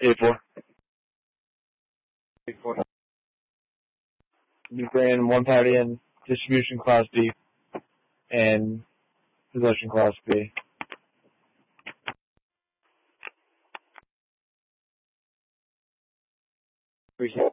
A4. A4. We ran one party in distribution class B and possession class B. Appreciate it.